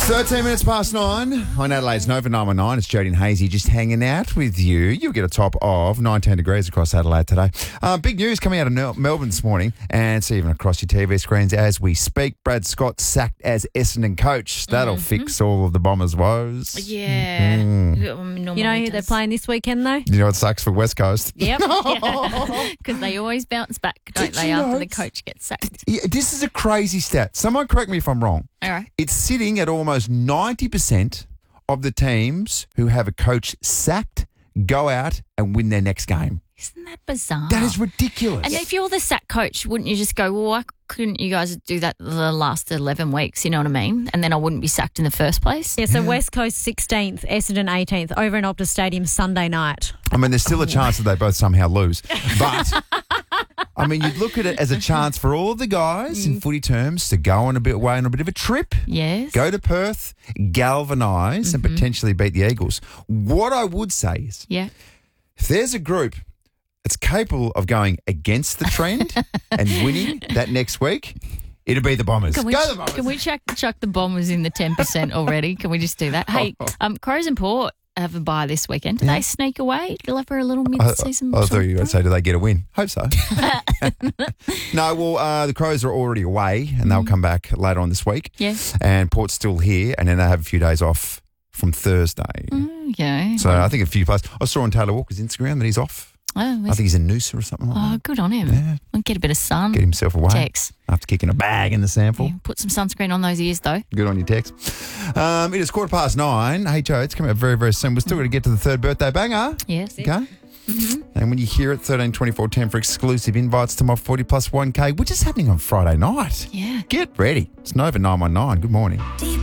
13 minutes past 9 on Adelaide's Nova 919. It's Jody and Hazy just hanging out with you. You'll get a top of 19 degrees across Adelaide today. Big news coming out of Melbourne this morning, and it's even across your TV screens as we speak. Brad Scott sacked as Essendon coach. That'll fix all of the Bombers' woes. Yeah. You know who they're playing this weekend, though? You know what sucks for West Coast? Yep. Because they always bounce back, don't they, after the coach gets sacked? Yeah, this is a crazy stat. Someone correct me if I'm wrong. All right. It's sitting at almost 90% of the teams who have a coach sacked go out and win their next game. Isn't that bizarre? That is ridiculous. And if you're the sack coach, wouldn't you just go, well, why couldn't you guys do that the last 11 weeks, you know what I mean? And then I wouldn't be sacked in the first place. Yeah, so West Coast 16th, Essendon 18th, over in Optus Stadium Sunday night. I mean, there's still a chance that they both somehow lose. But, I mean, you'd look at it as a chance for all of the guys in footy terms to go on a bit of a trip. Yes. Go to Perth, galvanise and potentially beat the Eagles. What I would say is, Yeah. if there's a group that's capable of going against the trend and winning that next week, it'll be the Bombers. Can we, Go the Bombers. Can we chuck the Bombers in the 10% already? Can we just do that? Hey, Crows and Port have a bye this weekend. Do they sneak away? They'll have a little mid-season. I thought you were going to say, do they get a win? Hope so. No, well, the Crows are already away and they'll come back later on this week. Yeah. And Port's still here and then they have a few days off from Thursday. Okay. So I think a few players. I saw on Taylor Walker's Instagram that he's off. Oh, I think he's in Noosa or something like that. good on him. Yeah. We'll get a bit of sun. Get himself away. Tex. After kicking a bag in the sample. Yeah, put some sunscreen on those ears, though. Good on you, Tex. It is 9:15. Hey, Joe, it's coming up very, very soon. We're still going to get to the third birthday banger. Yes. Okay? And when you hear it, 13, 24, 10 for exclusive invites to my 40 plus 1K, which is happening on Friday night. Yeah. Get ready. It's Nova 919. Good morning.